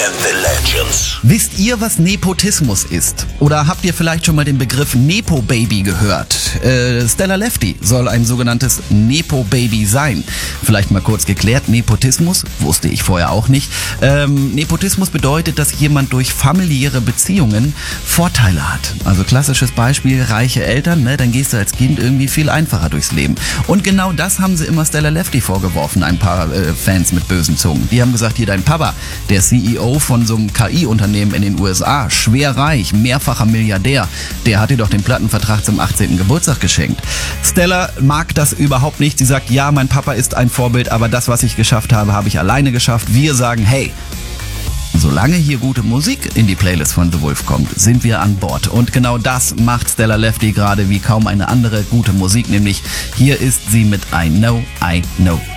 and the Legends. Wisst ihr, was Nepotismus ist? Oder habt ihr vielleicht schon mal den Begriff Nepo-Baby gehört? Stella Lefty soll ein sogenanntes Nepo-Baby sein. Vielleicht mal kurz geklärt, Nepotismus, wusste ich vorher auch nicht. Nepotismus bedeutet, dass jemand durch familiäre Beziehungen Vorteile hat. Also klassisches Beispiel, reiche Eltern, ne, dann gehst du als Kind irgendwie viel einfacher durchs Leben. Und genau das haben sie immer Stella Lefty vorgeworfen, ein paar Fans mit bösen Zungen. Die haben gesagt, hier dein Papa, der CEO von so einem KI-Unternehmen in den USA, schwer reich, mehrfacher Milliardär, der hat dir doch den Plattenvertrag zum 18. Geburtstag geschenkt. Stella mag das überhaupt nicht. Sie sagt, ja, mein Papa ist ein Vorbild, aber das, was ich geschafft habe, habe ich alleine geschafft. Wir sagen, hey, solange hier gute Musik in die Playlist von The Wolf kommt, sind wir an Bord. Und genau das macht Stella Lefty gerade wie kaum eine andere gute Musik, nämlich hier ist sie mit I Know, I Know.